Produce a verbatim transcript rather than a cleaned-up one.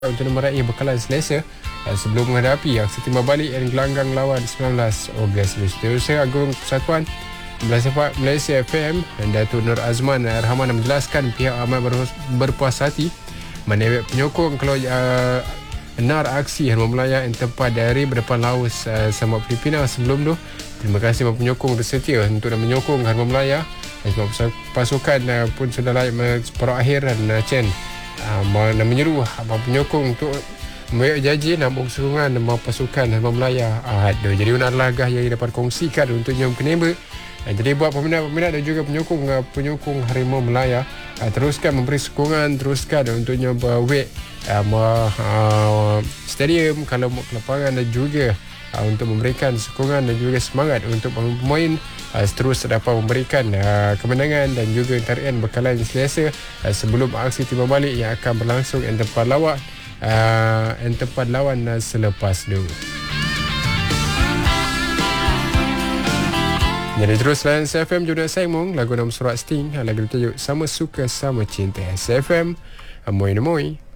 untuk meraih bekalan selesa uh, sebelum menghadapi aksi timbal balik yang gelanggang lawan sembilan belas Ogos. Setiausaha Agung Persatuan Bola Sepak Malaysia F M Datuk Nur Azman Rahman menjelaskan pihak amat ber- berpuas hati menewek penyokong kalau uh, benar aksi Harimau Melaya yang tempat dari berdepan Laos uh, sama Filipina sebelum tu. Terima kasih kepada penyokong bersetia untuk menyokong Harimau Melaya. Sebab pasukan uh, pun sudah layak separuh akhir dan uh, Chen uh, menyeru abang penyokong untuk membayar janji nambung sokongan dan pasukan Harimau Melaya. Uh, ada. Jadi ini adalah gah yang dapat kongsikan untuk Nyom Keneba. Uh, jadi buat peminat-peminat dan juga penyokong uh, penyokong Harimau Melaya, uh, teruskan memberi sokongan, teruskan untuk Nyom uh, wait uh, uh, stadium kalau mau ke lapangan dan juga uh, untuk memberikan sokongan dan juga semangat untuk pemain uh, terus dapat memberikan uh, kemenangan dan juga tarian bekalan selesa uh, sebelum aksi timbal balik yang akan berlangsung yang tempat lawan uh, yang tempat lawan uh, selepas tu. Jadi terus layan S F M Jodoh Saimong, lagu nama surat Sting, lagu bertajuk Sama Suka Sama Cinta. S F M Amoy Namoy.